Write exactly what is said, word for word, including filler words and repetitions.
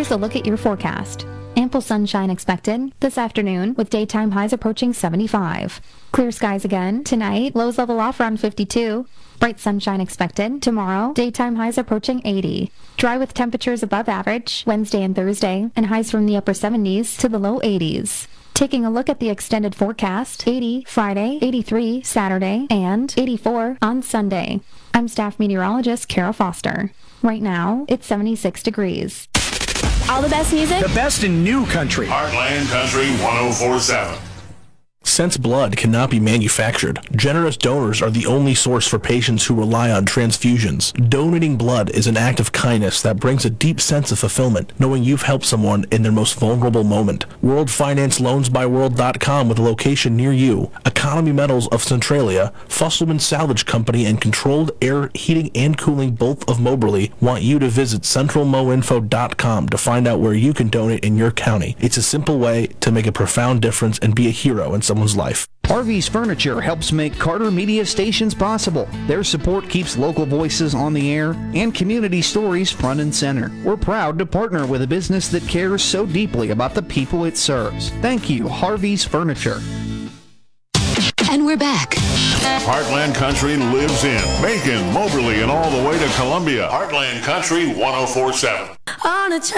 Here's a look at your forecast. Ample sunshine expected this afternoon with daytime highs approaching seventy-five. Clear skies again tonight, lows level off around fifty-two. Bright sunshine expected tomorrow, daytime highs approaching eighty. Dry with temperatures above average Wednesday and Thursday, and highs from the upper seventies to the low eighties. Taking a look at the extended forecast, eighty Friday, eighty-three Saturday, and eighty-four on Sunday. I'm staff meteorologist Kara Foster. Right now, it's seventy-six degrees. All the best music? The best in new country. Heartland Country one oh four point seven. Since blood cannot be manufactured, generous donors are the only source for patients who rely on transfusions. Donating blood is an act of kindness that brings a deep sense of fulfillment, knowing you've helped someone in their most vulnerable moment. World Finance Loans by World dot com with a location near you. Economy Metals of Centralia, Fusselman Salvage Company, and Controlled Air Heating and Cooling, both of Moberly, want you to visit central mo info dot com to find out where you can donate in your county. It's a simple way to make a profound difference and be a hero in someone's life. Harvey's Furniture helps make Carter Media Stations possible. Their support keeps local voices on the air and community stories front and center. We're proud to partner with a business that cares so deeply about the people it serves. Thank you, Harvey's Furniture. And we're back. Heartland Country lives in Macon, Moberly, and all the way to Columbia. Heartland Country one oh four point seven. On a